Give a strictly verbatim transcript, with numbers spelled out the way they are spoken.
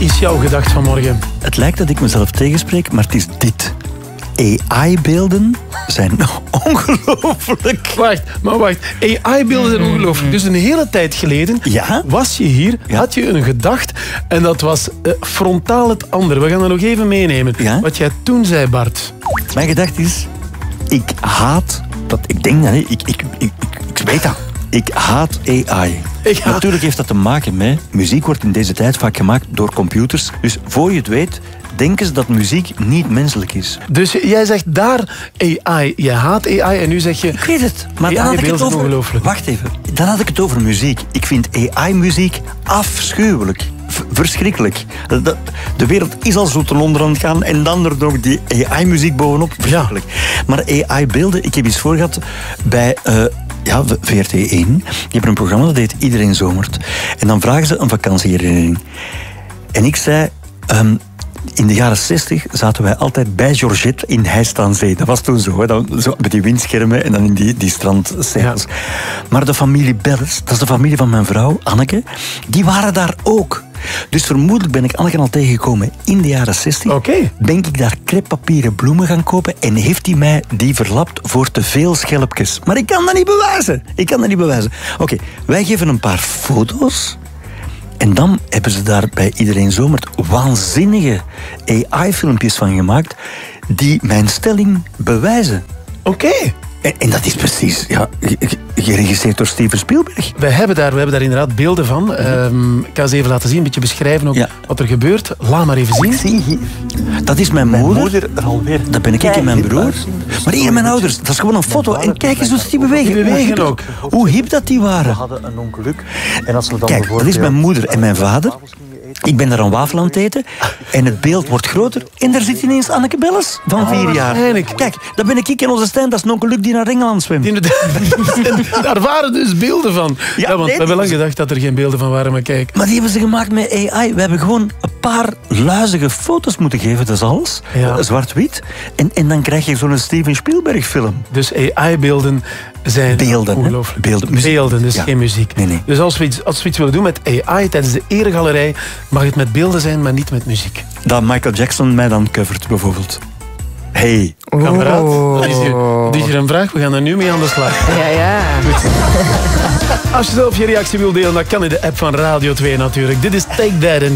is jouw gedacht vanmorgen? Het lijkt dat ik mezelf tegenspreek, maar het is dit. A I-beelden zijn ongelooflijk. Wacht, maar wacht. A I-beelden zijn ongelooflijk. Dus een hele tijd geleden ja? was je hier, ja? had je een gedacht en dat was uh, frontaal het andere. We gaan dat nog even meenemen. Ja? Wat jij toen zei, Bart. Mijn gedachte is, ik haat, dat, ik denk dat, ik, ik, ik, ik, ik weet dat. Ik haat A I. Ik haat... Natuurlijk heeft dat te maken met... Muziek wordt in deze tijd vaak gemaakt door computers. Dus voor je het weet, denken ze dat muziek niet menselijk is. Dus jij zegt daar A I. Je haat A I en nu zeg je... Ik weet het. Maar dan had ik het over... ongelooflijk. Wacht even. Dan had ik het over muziek. Ik vind A I-muziek afschuwelijk. V- verschrikkelijk. De, de wereld is al zo ten onder aan het gaan en dan er nog die A I-muziek bovenop. Verschrikkelijk. Ja. Maar A I-beelden, ik heb iets voor gehad bij... Uh, Ja, V R T één. Je hebt een programma dat heet Iedereen Zomert. En dan vragen ze een vakantieherinnering. En ik zei... Um, in de jaren zestig zaten wij altijd bij Georgette in Heist aan Zee. Dat was toen zo, hè? Dan, zo met die windschermen en dan in die, die strandscènes. Ja. Maar de familie Belles, dat is de familie van mijn vrouw, Anneke, die waren daar ook. Dus vermoedelijk ben ik Anneke al tegengekomen in de jaren zestig. Okay. Ben ik daar crêpepapieren bloemen gaan kopen en heeft hij mij die verlapt voor te veel schelpjes. Maar ik kan dat niet bewijzen. Ik kan dat niet bewijzen. Oké, okay, wij geven een paar foto's. En dan hebben ze daar bij Iedereen Zomert waanzinnige A I-filmpjes van gemaakt die mijn stelling bewijzen. Oké. Okay. En, en dat is precies ja, geregisseerd door Steven Spielberg. We hebben daar, we hebben daar inderdaad beelden van. Mm-hmm. Um, ik ga ze even laten zien, een beetje beschrijven ook ja. wat er gebeurt. Laat maar even zien. Zie. Dat is mijn moeder. Mijn moeder alweer. Dat ben ik en mijn broer. Maar hier mijn ouders. Dat is gewoon een foto. En kijk eens hoe ze die bewegen. Die bewegen ook. Hoe hip dat die waren. We hadden een ongeluk. En als we dan kijk, dat is mijn moeder en mijn vader. Ik ben daar een wafel aan het eten en het beeld wordt groter en daar zit ineens Anneke Belles van vier oh, jaar. Kijk, dat ben ik en onze Stijn, dat is een ongeluk die naar Engeland zwemt. Daar waren dus beelden van. Ja, ja want nee, we hebben lang gedacht dat er geen beelden van waren, maar kijk. Maar die hebben ze gemaakt met A I. We hebben gewoon een paar luizige foto's moeten geven, dat is alles. Ja. Zwart-wit. En, en dan krijg je zo'n Steven Spielberg film. Dus A I-beelden zijn beelden, ongelooflijk. Beelden, beelden dus ja. geen muziek. Nee, nee. Dus als we, iets, als we iets willen doen met A I tijdens de eregalerij, mag het met beelden zijn, maar niet met muziek. Dat Michael Jackson mij dan covert, bijvoorbeeld. Hey. Kameraad, dat is hier, dat is hier een vraag. We gaan er nu mee aan de slag. Ja, ja. Goed. Als je zelf je reactie wilt delen, dan kan in de app van Radio twee natuurlijk. Dit is Take That.